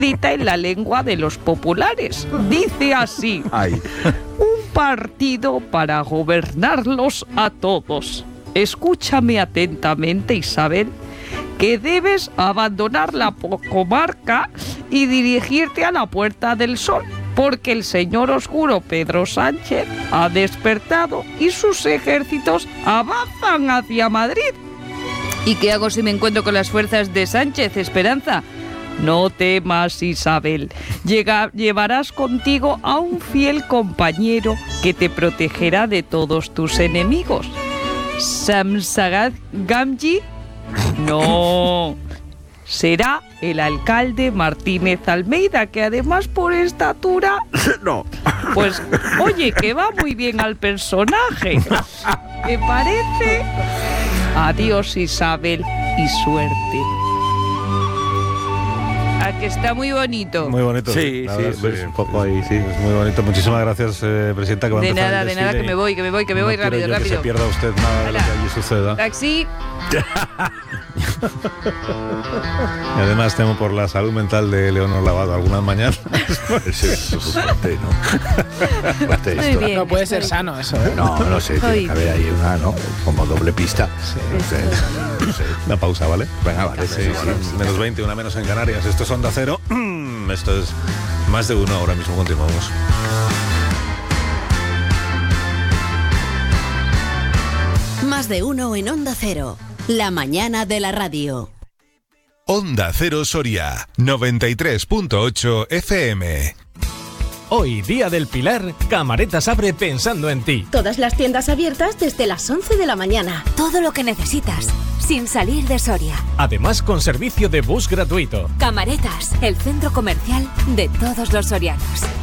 en la lengua de los populares. Dice así: Ay. un partido para gobernarlos a todos. Escúchame atentamente, Isabel, que debes abandonar la comarca y dirigirte a la Puerta del Sol, porque el señor oscuro Pedro Sánchez ha despertado y sus ejércitos avanzan hacia Madrid. ¿Y qué hago si me encuentro con las fuerzas de Sánchez, Esperanza? No temas, Isabel. Llevarás contigo a un fiel compañero que te protegerá de todos tus enemigos. ¿Samsagat Gamji? No. Será el alcalde Martínez Almeida, que además por estatura... No. Pues, oye, que va muy bien al personaje. ¿Te parece? Adiós, Isabel, y suerte. ¿A que está muy bonito? Muy bonito. Sí, la sí, verdad, pues, un poco ahí, sí. Es muy bonito. Muchísimas gracias, Presidenta. Que va a De empezar nada, el de nada, desfile que me voy, no rápido, quiero yo rápido. que se pierda usted nada de lo que allí suceda. Taxi. Y además temo por la salud mental de Leonor Lavado algunas mañanas. Eso es fuerte, ¿no? Fuerte Muy esto. bien. No puede ser sano eso, ¿eh? No sé, tiene que haber ahí una, ¿no? Como doble pista. No sé. Una pausa, ¿vale? Venga, vale. Sí, menos 20, una menos en Canarias. Esto es Onda Cero. Esto es Más de Uno. Ahora mismo continuamos. Más de uno en Onda Cero. La mañana de la radio. Onda Cero Soria, 93.8 FM. Hoy, Día del Pilar, Camaretas abre pensando en ti. Todas las tiendas abiertas desde las 11 de la mañana. Todo lo que necesitas, sin salir de Soria. Además, con servicio de bus gratuito. Camaretas, el centro comercial de todos los sorianos.